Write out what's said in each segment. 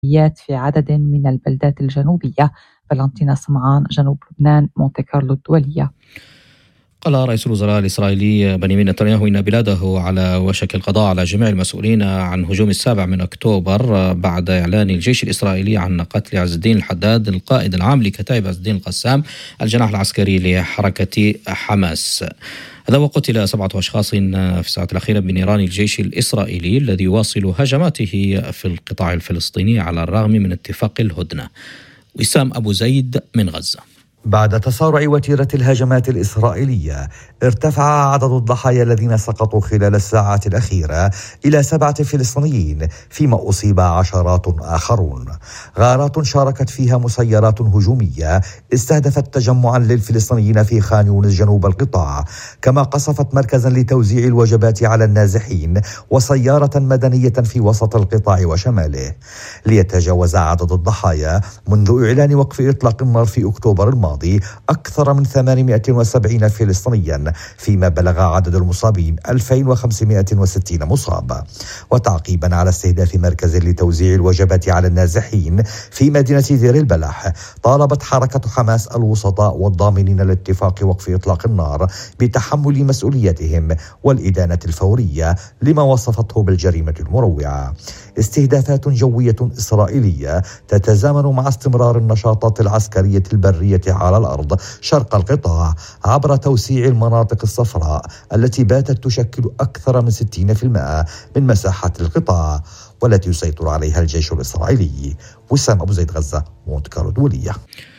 في عدد من البلدات الجنوبية. فالنتينا سمعان، جنوب لبنان، مونte كارلو الدولية. قال رئيس الوزراء الإسرائيلي بنيامين نتنياهو إن بلاده على وشك القضاء على جميع المسؤولين عن هجوم 7 أكتوبر بعد إعلان الجيش الإسرائيلي عن قتل عز الدين الحداد القائد العام لكتائب عز الدين القسام الجناح العسكري لحركة حماس. هذا وقتل 7 أشخاص في الساعات الأخيرة بنيران الجيش الإسرائيلي الذي يواصل هجماته في القطاع الفلسطيني على الرغم من اتفاق الهدنة. وسام أبو زيد من غزة. بعد تسارع وتيرة الهجمات الإسرائيلية ارتفع عدد الضحايا الذين سقطوا خلال الساعات الأخيرة إلى 7 فلسطينيين، فيما أصيب عشرات آخرون. غارات شاركت فيها مسيرات هجومية استهدفت تجمعا للفلسطينيين في خان يونس جنوب القطاع، كما قصفت مركزا لتوزيع الوجبات على النازحين وسيارة مدنية في وسط القطاع وشماله. ليتجاوز عدد الضحايا منذ إعلان وقف إطلاق النار في أكتوبر الماضي أكثر من 870 فلسطينيا، فيما بلغ عدد المصابين 2560 مصاب. وتعقيبا على استهداف مركز لتوزيع الوجبات على النازحين في مدينة دير البلح، طالبت حركة حماس الوسطاء والضامنين لاتفاق وقف إطلاق النار بتحمل مسؤوليتهم والإدانة الفورية لما وصفته بالجريمة المروعة. استهدافات جوية إسرائيلية تتزامن مع استمرار النشاطات العسكرية البرية على الأرض شرق القطاع عبر توسيع المناطق الصفراء التي باتت تشكل أكثر من 60% من مساحة القطاع والتي يسيطر عليها الجيش الإسرائيلي. وسام أبو زيد، غزة، مونte كارلو الدولية.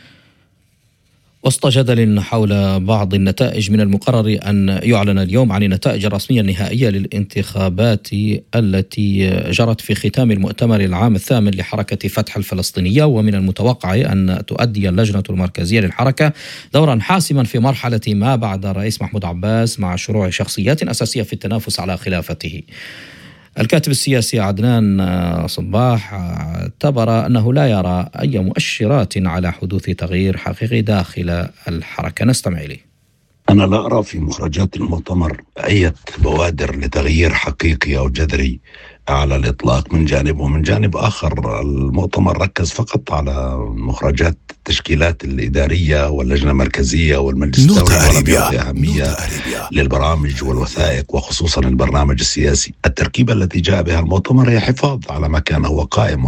وسط جدل حول بعض النتائج، من المقرر أن يعلن اليوم عن النتائج الرسمية النهائية للانتخابات التي جرت في ختام المؤتمر العام الثامن لحركة فتح الفلسطينية. ومن المتوقع أن تؤدي اللجنة المركزية للحركة دورا حاسما في مرحلة ما بعد الرئيس محمود عباس، مع شروع شخصيات أساسية في التنافس على خلافته. الكاتب السياسي عدنان صباح اعتبر أنه لا يرى أي مؤشرات على حدوث تغيير حقيقي داخل الحركة. نستمع إليه. أنا لا أرى في مخرجات المؤتمر أي بوادر لتغيير حقيقي أو جذري على الإطلاق من جانب، ومن جانب آخر المؤتمر ركز فقط على مخرجات التشكيلات الإدارية واللجنة المركزية والمجلس الدولي، ولم يعطي أهمية للبرامج والوثائق وخصوصا البرنامج السياسي. التركيبة التي جاء بها المؤتمر هي حفاظ على ما كان هو قائم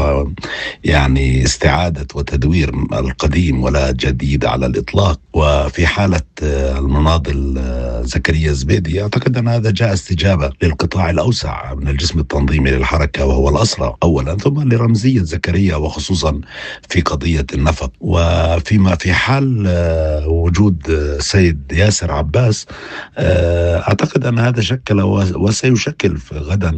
يعني استعادة وتدوير القديم ولا جديد على الإطلاق. وفي حالة المناضل زكريا زبيدي أعتقد أن هذا جاء استجابة للقطاع الأوسع من الجسم التنظيمي للحركة وهو الأسرى أولا، ثم لرمزية زكريا وخصوصا في قضية النفط. وفيما في حال وجود السيد ياسر عباس أعتقد أن هذا شكل وسيشكل غدا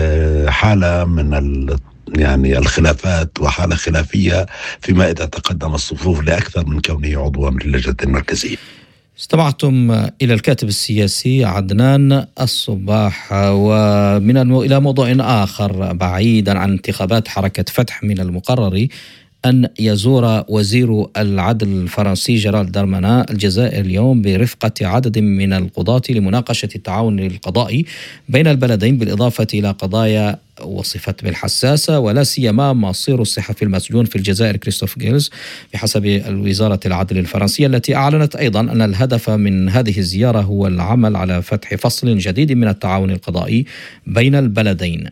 حالة من يعني الخلافات وحالة خلافية فيما إذا تقدم الصفوف لأكثر من كونه عضوا من اللجنة المركزية. استمعتم إلى الكاتب السياسي عدنان الصباح. ومن إلى موضوع آخر بعيدا عن انتخابات حركة فتح، من المقرر أن يزور وزير العدل الفرنسي جيرالد دارمانان الجزائر اليوم برفقة عدد من القضاة لمناقشة التعاون القضائي بين البلدين، بالإضافة إلى قضايا وصفت بالحساسة ولا سيما مصير الصحفي المسجون في الجزائر كريستوف جيلز، بحسب وزارة العدل الفرنسية، التي أعلنت أيضا أن الهدف من هذه الزيارة هو العمل على فتح فصل جديد من التعاون القضائي بين البلدين.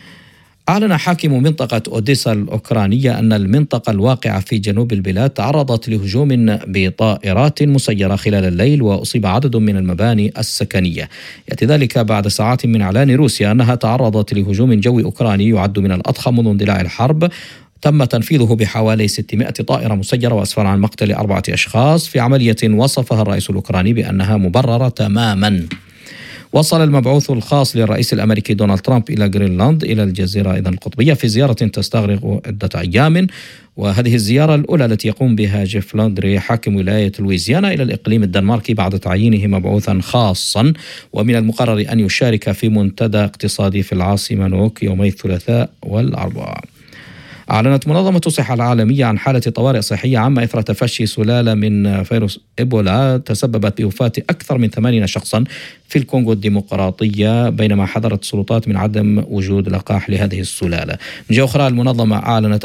أعلن حاكم منطقة أوديسا الأوكرانية أن المنطقة الواقعة في جنوب البلاد تعرضت لهجوم بطائرات مسيرة خلال الليل، وأصيب عدد من المباني السكنية. يأتي ذلك بعد ساعات من إعلان روسيا أنها تعرضت لهجوم جوي أوكراني يعد من الأضخم منذ اندلاع الحرب، تم تنفيذه بحوالي 600 طائرة مسيرة، وأسفر عن مقتل 4 أشخاص في عملية وصفها الرئيس الأوكراني بأنها مبررة تماما. وصل المبعوث الخاص للرئيس الأمريكي دونالد ترامب إلى جرينلاند إلى الجزيرة أيضا القطبية في زيارة تستغرق عدة أيام، وهذه الزيارة الأولى التي يقوم بها جيف لاندري حاكم ولاية لويزيانا إلى الإقليم الدنماركي بعد تعيينه مبعوثا خاصا. ومن المقرر أن يشارك في منتدى اقتصادي في العاصمة نوك يومي الثلاثاء والأربعاء. أعلنت منظمة الصحة العالمية عن حالة طوارئ صحية عامة إثر تفشي سلالة من فيروس إيبولا تسببت بوفاة أكثر من 80 شخصا في الكونغو الديمقراطية، بينما حذرت السلطات من عدم وجود لقاح لهذه السلالة. من جهة أخرى المنظمة أعلنت